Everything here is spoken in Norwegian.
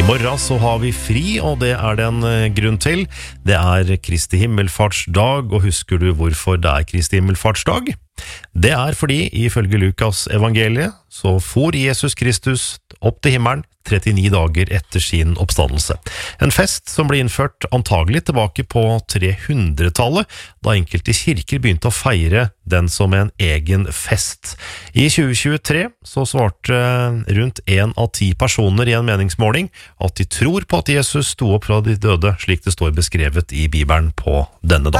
I morgen så har vi fri, og det er det en grunn til. Det er Kristi himmelfartsdag, og husker du hvorfor det er Kristi himmelfartsdag? Det er fordi, ifølge Lukas evangeliet, så for Jesus Kristus opp til himmelen 39 dager etter sin oppstandelse. En fest som ble innført antagelig tilbake på 300-tallet, da enkelte kirker begynte å feire den som en egen fest. I 2023 så svarte rundt 1 av 10 personer i en meningsmåling at de tror på at Jesus sto opp fra de døde, slik det står beskrevet i Bibelen på denne dag.